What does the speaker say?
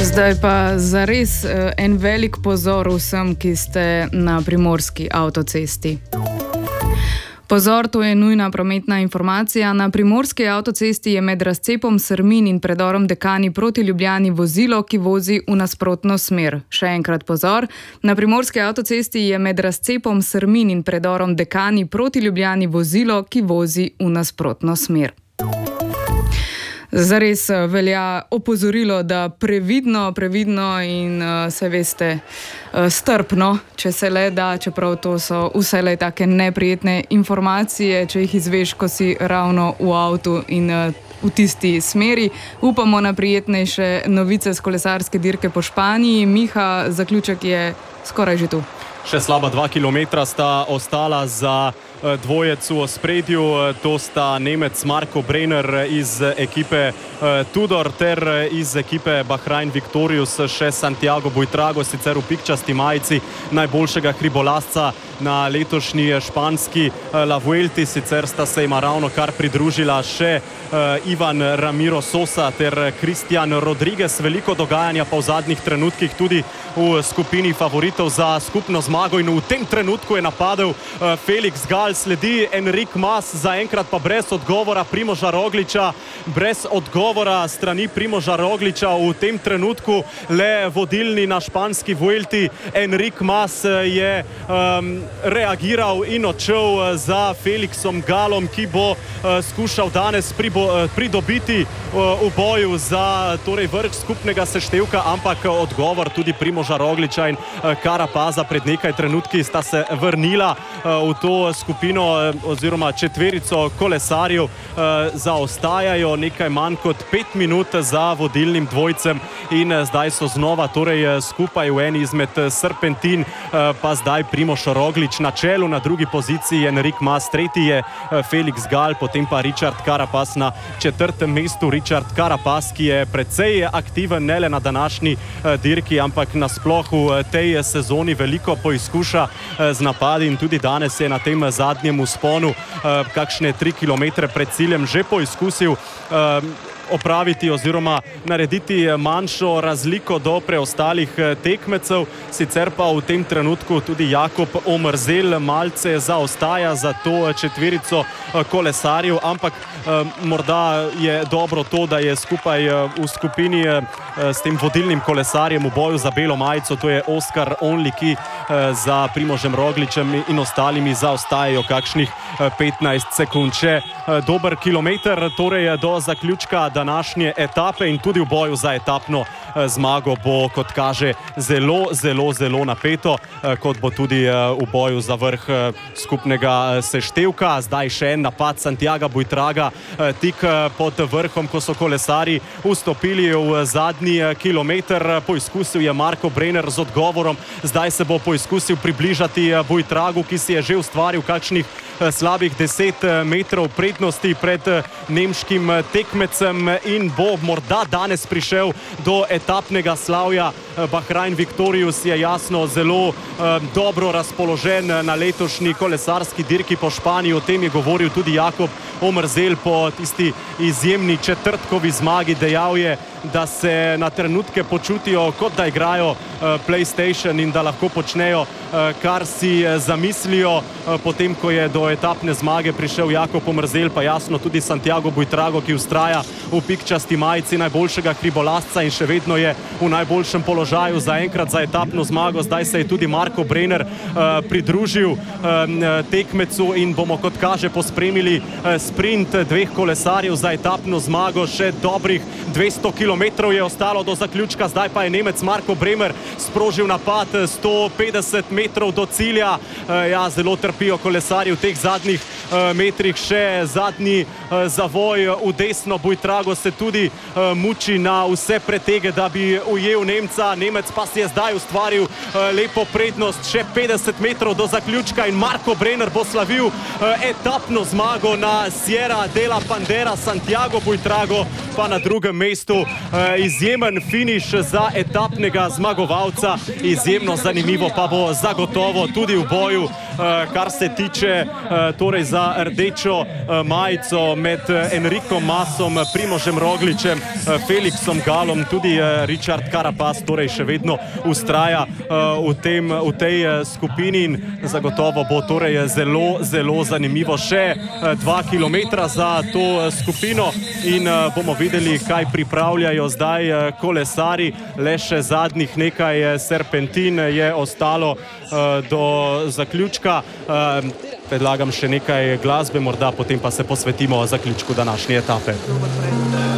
Zdaj pa zares en velik pozor vsem, ki ste na primorski avtocesti. Pozor, to je nujna prometna informacija. Na primorski avtocesti je med razcepom Srmin in predorom Dekani proti Ljubljani vozilo, ki vozi v nasprotno smer. Še enkrat pozor, na primorski avtocesti je med razcepom Srmin in predorom Dekani proti Ljubljani vozilo, ki vozi v nasprotno smer. Zares velja opozorilo, da previdno in se veste, strpno, če se le da, čeprav to so vselej take neprijetne informacije, če jih izveš, ko si ravno v avtu in v tisti smeri. Upamo na prijetnejše novice z kolesarske dirke po Španiji. Miha, zaključek je skoraj že tu. Še slaba 2 kilometra sta ostala za dvojec v ospredju, to sta Nemec Marko Brenner iz ekipe Tudor ter iz ekipe Bahrain Victorious še Santiago Buitrago, sicer v pikčasti majici najboljšega hribolazca na letošnji španski La Vuelti, sicer sta se jima ravno kar pridružila še Ivan Ramiro Sosa ter Cristian Rodriguez. Veliko dogajanja pa v zadnjih trenutkih tudi v skupini favoritov za skupno zmago in v tem trenutku je napadel Felix Gall, sledi Enric Mas, zaenkrat pa brez odgovora Primoža Rogliča, brez odgovora strani Primoža Rogliča v tem trenutku le vodilni na španski Vuelti. Enric Mas je reagiral in odšel za Felixom Gallom, ki bo skušal danes pridobiti v boju za torej vrh skupnega seštevka, ampak odgovor tudi Primoža Rogliča in Carapaza pred nekaj trenutki sta se vrnila v to skupino oziroma četverico kolesarjev, zaostajajo nekaj manj kot 5 minut za vodilnim dvojcem in zdaj so znova torej skupaj v eni izmed serpentin, pa zdaj Primož Roglič na čelu, na drugi poziciji Enric Mas, tretji je Felix Gall, potem pa Richard Carapaz na četrtem mestu. Richard Carapaz, ki je precej aktiven ne le na današnji dirki, ampak nasploh v tej sezoni veliko poizkuša z napadi in tudi danes je na tem zadnjem vzponu kakšne 3 kilometre pred ciljem že poizkusil opraviti oziroma narediti manjšo razliko do preostalih tekmecev. Sicer pa v tem trenutku tudi Jakob Omerzel malce zaostaja za to četverico kolesarjev, ampak morda je dobro to, da je skupaj v skupini s tem vodilnim kolesarjem v boju za belo majico, to je Oskar Onli, ki za Primožem Rogličem in ostalimi zaostajajo kakšnih 15 sekund. Še dober kilometer torej do zaključka današnje etape in tudi v boju za etapno zmago bo, kot kaže, zelo napeto, kot bo tudi v boju za vrh skupnega seštevka. Zdaj še en napad Santiaga Buitraga tik pod vrhom, ko so kolesari vstopili v zadnji kilometer. Poizkusil je Marko Brenner z odgovorom, zdaj se bo poizkusil približati Buitragu, ki si je že ustvaril kakšnih slabih 10 metrov prednosti pred nemškim tekmecem in bo morda danes prišel do etapnega slavja. Bahrain Victorious je jasno zelo dobro razpoložen na letošnji kolesarski dirki po Španiji. O tem je govoril tudi Jakob Omerzel po tisti izjemni četrtkovi zmagi. Dejal je, da se na trenutke počutijo, kot da igrajo PlayStation in da lahko počnejo, kar si zamislijo. Potem, ko je do etapne zmage prišel Jakob Omerzel, pa jasno tudi Santiago Buitrago, ki vztraja v pikčasti majici najboljšega hribolazca in še vedno je v najboljšem položaju zaenkrat za etapno zmago. Zdaj se je tudi Marko Brenner pridružil tekmecu in bomo, kot kaže, pospremili sprint dveh kolesarjev za etapno zmago. Še dobrih 200 kilometrov je ostalo do zaključka, zdaj pa je Nemec Marko Brenner sprožil napad 150 metrov do cilja. Ja, zelo trpijo kolesarji v teh zadnjih metrih, še zadnji zavoj v desno. Buitrago se tudi muči na vse pretege, da bi ujel Nemca. Nemec pa si je zdaj ustvaril lepo prednost, še 50 metrov do zaključka in Marko Brenner bo slavil etapno zmago na Sierra de la Pandera. Santiago Buitrago pa na drugem mestu. izjemen finiš za etapnega zmagovalca, izjemno zanimivo pa bo zagotovo tudi v boju, kar se tiče torej za rdečo majico med Enrikom Masom, Primožem Rogličem, Felixom Galom, tudi Richard Carapaz torej še vedno ustraja v tej skupini in zagotovo bo torej zelo zanimivo še 2 kilometra za to skupino in bomo videli, kaj pripravljajo zdaj kolesari. Le še zadnjih nekaj serpentin je ostalo do zaključka. Predlagam še nekaj glasbe, morda potem pa se posvetimo zaključku današnje etape.